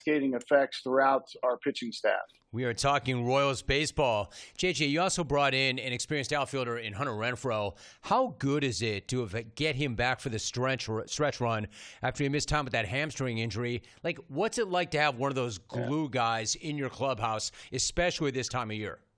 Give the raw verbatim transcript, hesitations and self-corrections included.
cascading effects throughout our pitching staff. We are talking Royals baseball. J J, you also brought in an experienced outfielder in Hunter Renfroe. How good is it to have, get him back for the stretch stretch run after he missed time with that hamstring injury? Like, what's it like to have one of those glue guys in your clubhouse, especially this time of year?